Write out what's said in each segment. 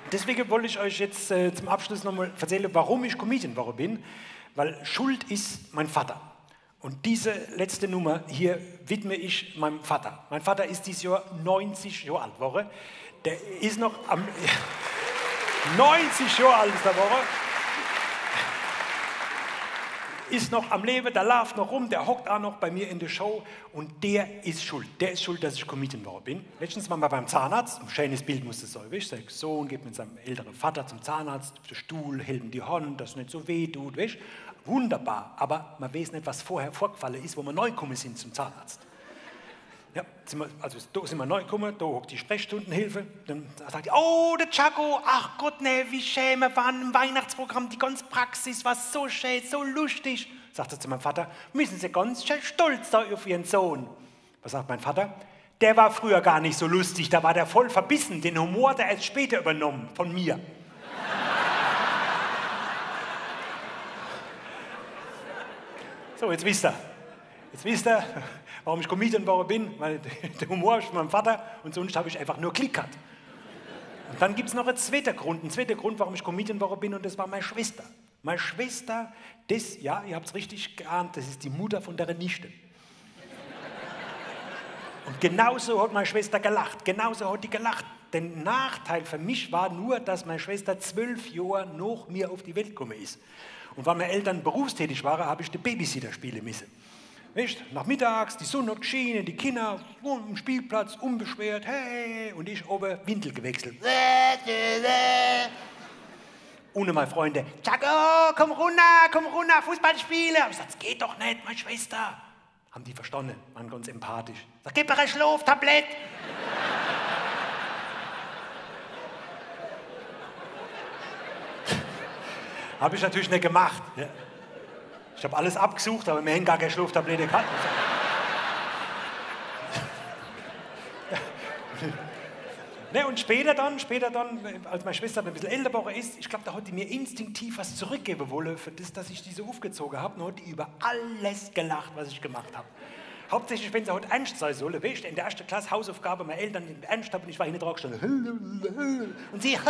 Deswegen wollte ich euch jetzt zum Abschluss nochmal erzählen, warum ich Comedian geworden bin. Weil schuld ist mein Vater. Und diese letzte Nummer hier widme ich meinem Vater. Mein Vater ist dieses Jahr 90 Jahre alt geworden. Der ist noch am... 90 Jahre alt ist der Woche. Ist noch am Leben, der läuft noch rum, der hockt auch noch bei mir in der Show und der ist schuld. Der ist schuld, dass ich Comedian geworden bin. Letztens waren wir beim Zahnarzt, ein schönes Bild muss das sein. Ich sage, Sohn geht mit seinem älteren Vater zum Zahnarzt, auf den Stuhl, hält ihm die Hand, dass es nicht so weh tut. Weißt? Wunderbar, aber man weiß nicht, was vorher vorgefallen ist, wo wir neu gekommen sind zum Zahnarzt. Ja, also da sind wir neu gekommen, da hockt die Sprechstundenhilfe. Dann sagt die, oh, der Chaco, ach Gott, ne, wie schön, wir waren im Weihnachtsprogramm, die ganze Praxis war so schön, so lustig. Sagt er zu meinem Vater, müssen Sie ganz schön stolz sein auf Ihren Sohn. Was sagt mein Vater? Der war früher gar nicht so lustig, da war der voll verbissen, den Humor hat er erst später übernommen, von mir. So, jetzt wisst ihr. Jetzt wisst ihr, warum ich Comedian geworden bin, weil der Humor ist von meinem Vater und sonst habe ich einfach nur Klick gehabt. Und dann gibt es noch einen zweiten Grund, warum ich Comedian geworden bin und das war meine Schwester. Meine Schwester, das, ja, ihr habt es richtig geahnt, das ist die Mutter von der Nichte. Und genauso hat meine Schwester gelacht, genauso hat die gelacht. Der Nachteil für mich war nur, dass meine Schwester 12 Jahre nach mir auf die Welt gekommen ist. Und weil meine Eltern berufstätig waren, habe ich den Babysitter spielen müssen. Weißt, nachmittags, die Sonne hat geschienen, die Kinder am Spielplatz unbeschwert, hey, und ich oben Windel gewechselt. Ohne meine Freunde, Chaco, komm runter, Fußball spielen. Ich sag, das geht doch nicht, meine Schwester. Haben die verstanden, waren ganz empathisch. Ich sag, gib mir ein Schlaftablett. Habe ich natürlich nicht gemacht. Ja. Ich habe alles abgesucht, aber mir hängen gar keine Schlaftablette gehabt. Ne, und später dann, als meine Schwester ein bisschen älter geworden ist, ich glaube, da hat die mir instinktiv was zurückgeben wollen, für das, dass ich die so aufgezogen habe. Und hat die über alles gelacht, was ich gemacht habe. Hauptsächlich, wenn sie heute ernst sein soll, weißt, in der 1. Klasse Hausaufgabe, meine Eltern ernst haben und ich war hinten drauf gestanden. Und sie...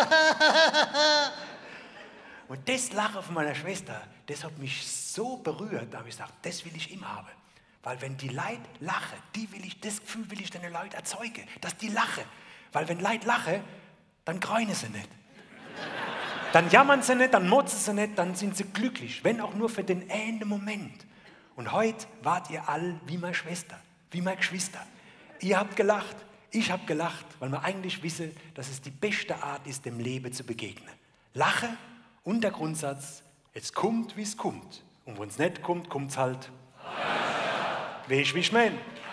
Und das Lachen von meiner Schwester, das hat mich so berührt, da habe ich gesagt, das will ich immer haben. Weil wenn die Leute lachen, das Gefühl will ich den Leuten erzeugen, dass die lachen. Weil wenn Leute lachen, dann gräunen sie nicht. Dann jammern sie nicht, dann motzen sie nicht, dann sind sie glücklich. Wenn auch nur für den einen Moment. Und heute wart ihr alle wie meine Schwester, wie meine Geschwister. Ihr habt gelacht, ich habe gelacht, weil wir eigentlich wissen, dass es die beste Art ist, dem Leben zu begegnen. Lachen. Und der Grundsatz, es kommt, wie es kommt. Und wenn es nicht kommt, kommt es halt. Wie ich mein.